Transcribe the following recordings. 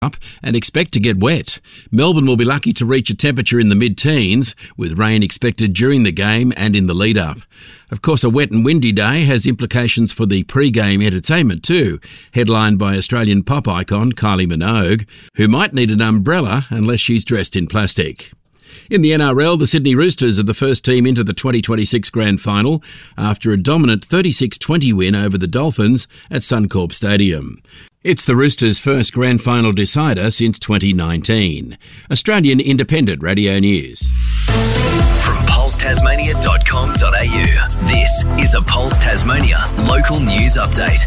up and expect to get wet. Melbourne will be lucky to reach a temperature in the mid-teens, with rain expected during the game and in the lead-up. Of course, a wet and windy day has implications for the pre-game entertainment too, headlined by Australian pop icon Kylie Minogue, who might need an umbrella unless she's dressed in plastic. In the NRL, the Sydney Roosters are the first team into the 2026 Grand Final after a dominant 36-20 win over the Dolphins at Suncorp Stadium. It's the Roosters' first Grand Final decider since 2019. Australian Independent Radio News. From pulsetasmania.com.au, this is a Pulse Tasmania local news update.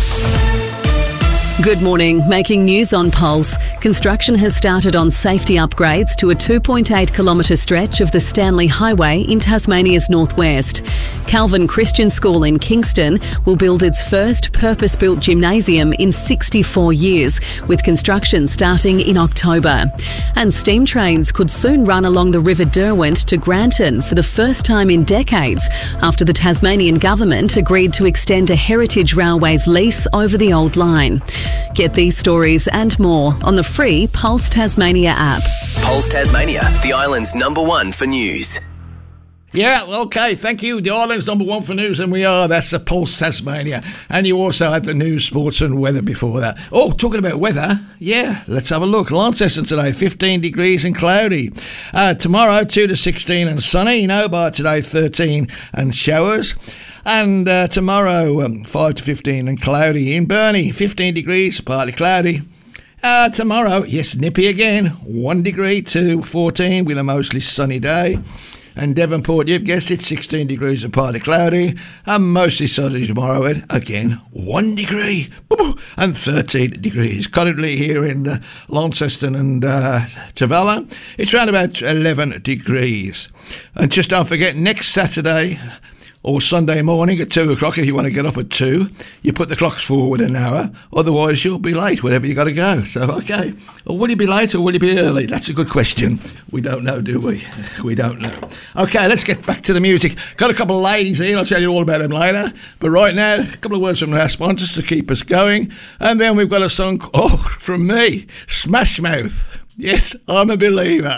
Good morning. Making news on Pulse. Construction has started on safety upgrades to a 2.8 kilometre stretch of the Stanley Highway in Tasmania's northwest. Calvin Christian School in Kingston will build its first purpose-built gymnasium in 64 years, with construction starting in October. And steam trains could soon run along the River Derwent to Granton for the first time in decades, after the Tasmanian government agreed to extend a Heritage Railways lease over the old line. Get these stories and more on the free Pulse Tasmania app. Pulse Tasmania, the island's #1 for news. Yeah, okay, thank you. The island's #1 for news, and we are. That's the Pulse Tasmania. And you also had the news, sports and weather before that. Oh, talking about weather, yeah, let's have a look. Launceston today, 15 degrees and cloudy. Tomorrow, 2 to 16 and sunny. Hobart today, 13 and showers. And tomorrow, 5 to 15 and cloudy. In Burnie, 15 degrees, partly cloudy. Tomorrow, yes, nippy again, 1 degree to 14 with a mostly sunny day. And Devonport, you've guessed it, 16 degrees and partly cloudy. And mostly sunny tomorrow, and again, 1 degree and 13 degrees. Currently here in Launceston and Tavalla, it's around about 11 degrees. And just don't forget, next Saturday or Sunday morning at 2 o'clock, if you want to get up at 2, you put the clocks forward an hour, otherwise you'll be late wherever you got to go. So, okay. Or will you be late or will you be early? That's a good question. We don't know, do we? We don't know. Okay, let's get back to the music. Got a couple of ladies here, I'll tell you all about them later. But right now, a couple of words from our sponsors to keep us going. And then we've got a song, from me, Smash Mouth. Yes, I'm a believer.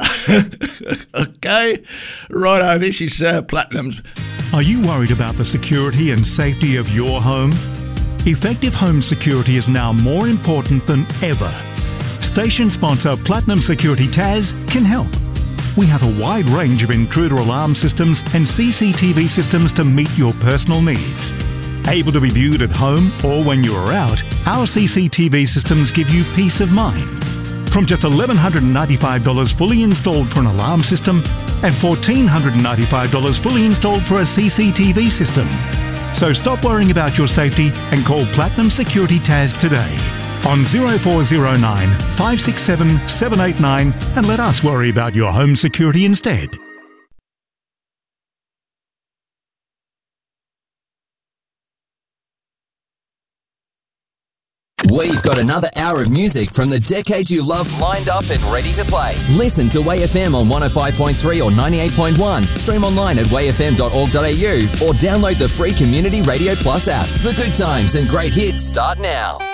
Okay, righto, this is Platinum's. Are you worried about the security and safety of your home? Effective home security is now more important than ever. Station sponsor Platinum Security Tas can help. We have a wide range of intruder alarm systems and CCTV systems to meet your personal needs. Able to be viewed at home or when you are out, our CCTV systems give you peace of mind. From just $1,195 fully installed for an alarm system and $1,495 fully installed for a CCTV system. So stop worrying about your safety and call Platinum Security Tas today on 0409 567 789 and let us worry about your home security instead. We've got another hour of music from the decade you love lined up and ready to play. Listen to WayFM on 105.3 or 98.1. Stream online at wayfm.org.au or download the free Community Radio Plus app. The good times and great hits start now.